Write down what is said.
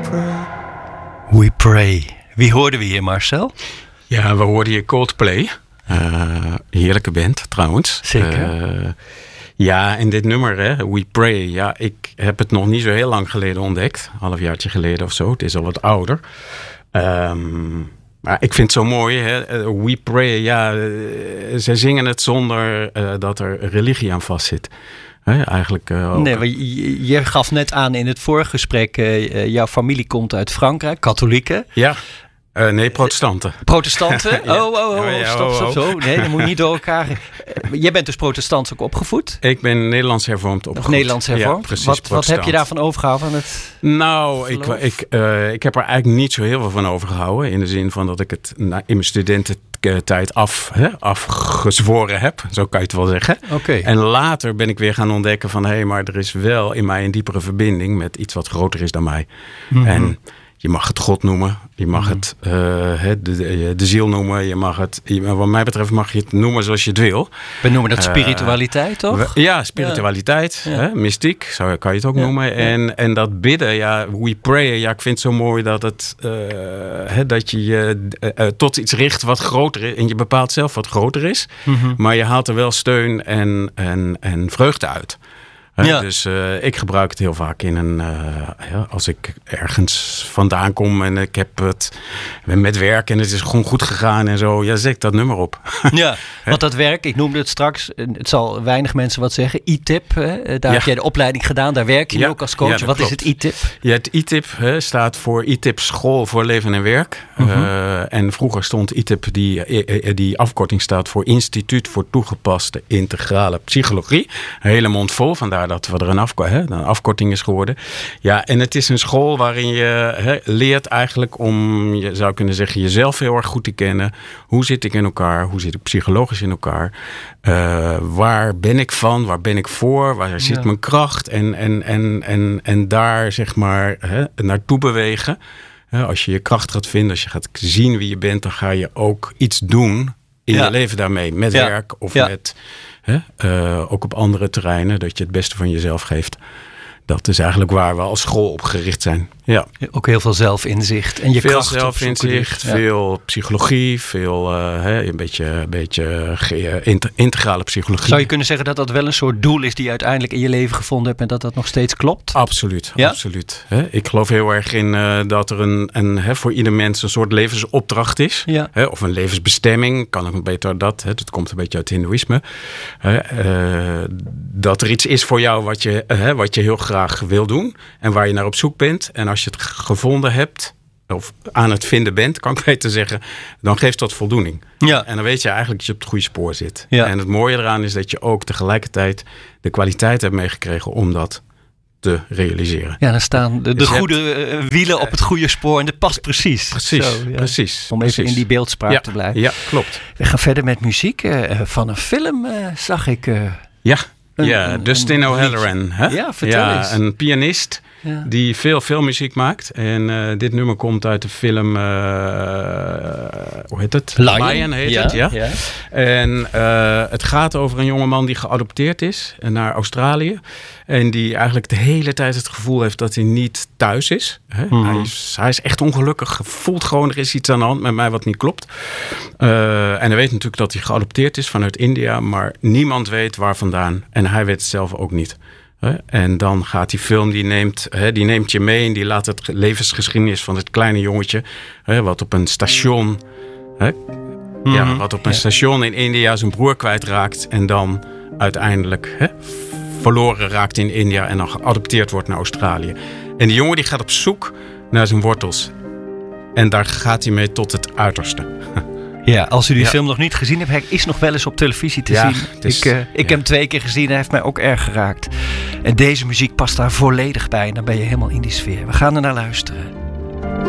We Pray. Wie hoorden we hier, Marcel? Ja, we hoorden hier Coldplay. Heerlijke band, trouwens. Zeker. Ja, en dit nummer, hè, We Pray. Ja, ik heb het nog niet zo heel lang geleden ontdekt. Halfjaartje geleden of zo. Het is al wat ouder. Maar ik vind het zo mooi, hè? We Pray. Ja, zij zingen het zonder dat er religie aan vastzit. Eigenlijk ook. Nee, maar je gaf net aan in het vorige gesprek, jouw familie komt uit Frankrijk, katholieken. Ja, nee, protestanten. Protestanten? Ja. Stop. Nee, dan moet je niet door elkaar. Jij bent dus protestants ook opgevoed? Ik ben Nederlands hervormd opgevoed. Of Nederlands hervormd? Ja, precies, wat heb je daarvan overgehouden? Van het ik heb er eigenlijk niet zo heel veel van overgehouden. In de zin van dat ik het in mijn studententijd afgezworen heb. Zo kan je het wel zeggen. Okay. En later ben ik weer gaan ontdekken van... maar er is wel in mij een diepere verbinding... met iets wat groter is dan mij. Mm-hmm. En je mag het God noemen. Je mag het de ziel noemen. Je mag het, wat mij betreft mag je het noemen zoals je het wil. We noemen dat spiritualiteit, toch? Ja, spiritualiteit. Ja. Mystiek, zo kan je het ook noemen. Ja. En dat bidden, we pray. Ja, ik vind het zo mooi dat dat je je tot iets richt wat groter is. En je bepaalt zelf wat groter is. Mm-hmm. Maar je haalt er wel steun en vreugde uit. Ja. Dus ik gebruik het heel vaak als ik ergens vandaan kom en ik heb het met werk en het is gewoon goed gegaan en zo. Ja, zet ik dat nummer op. Ja, want dat werk, ik noemde het straks, het zal weinig mensen wat zeggen. ITIP, daar heb jij de opleiding gedaan, daar werk je nu ook als coach. Wat klopt. Is het ITIP? Ja, het ITIP staat voor ITIP School voor Leven en Werk. Mm-hmm. En vroeger stond ITIP, die afkorting staat voor Instituut voor Toegepaste Integrale Psychologie. Een hele mond vol, vandaar dat we er een afkorting is geworden. Ja, en het is een school waarin je leert eigenlijk om, je zou kunnen zeggen, jezelf heel erg goed te kennen. Hoe zit ik in elkaar? Hoe zit ik psychologisch in elkaar? Waar ben ik van? Waar ben ik voor? Waar zit mijn kracht? En daar zeg maar naartoe bewegen. Als je je kracht gaat vinden, als je gaat zien wie je bent, dan ga je ook iets doen in je leven daarmee. Met werk of met... ook op andere terreinen, dat je het beste van jezelf geeft. Dat is eigenlijk waar we als school op gericht zijn. Ja. Ook heel veel zelfinzicht. En je veel zelfinzicht, veel psychologie, veel een beetje integrale psychologie. Zou je kunnen zeggen dat dat wel een soort doel is die je uiteindelijk in je leven gevonden hebt en dat dat nog steeds klopt? Absoluut, absoluut. Ik geloof heel erg in dat er voor ieder mens een soort levensopdracht is. Ja. Of een levensbestemming, kan ook beter dat komt een beetje uit het hindoeïsme. Dat er iets is voor jou wat je heel graag wil doen en waar je naar op zoek bent. En als je het gevonden hebt, of aan het vinden bent, kan ik beter zeggen, dan geeft dat voldoening. Ja. En dan weet je eigenlijk dat je op het goede spoor zit. Ja. En het mooie eraan is dat je ook tegelijkertijd de kwaliteit hebt meegekregen om dat te realiseren. Ja, dan staan de goede wielen op het goede spoor en dat past precies. Precies. Om even in die beeldspraak te blijven. Ja, klopt. We gaan verder met muziek. Van een film zag ik... Dustin O'Halloran. Ja, vertel eens. Een pianist die veel filmmuziek maakt. En dit nummer komt uit de film... hoe heet het? Lion heet het, ja. En het gaat over een jongeman die geadopteerd is naar Australië. En die eigenlijk de hele tijd het gevoel heeft dat hij niet thuis is. Mm-hmm. Hij is echt ongelukkig. Voelt gewoon, er is iets aan de hand met mij wat niet klopt. En hij weet natuurlijk dat hij geadopteerd is vanuit India. Maar niemand weet waar vandaan. En hij weet het zelf ook niet. En dan gaat die film, die neemt je mee en die laat het levensgeschiedenis van het kleine jongetje, wat op een station, station in India zijn broer kwijtraakt en dan uiteindelijk verloren raakt in India en dan geadopteerd wordt naar Australië. En die jongen die gaat op zoek naar zijn wortels. En daar gaat hij mee tot het uiterste. Ja, als u die film nog niet gezien hebt, hij is nog wel eens op televisie te zien. Ik heb hem 2 keer gezien en hij heeft mij ook erg geraakt. En deze muziek past daar volledig bij en dan ben je helemaal in die sfeer. We gaan er naar luisteren.